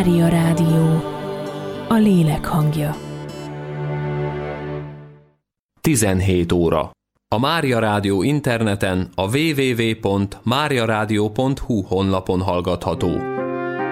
Mária Rádió, a lélek hangja. 17 óra. A Mária Rádió interneten a www.mariaradio.hu honlapon hallgatható.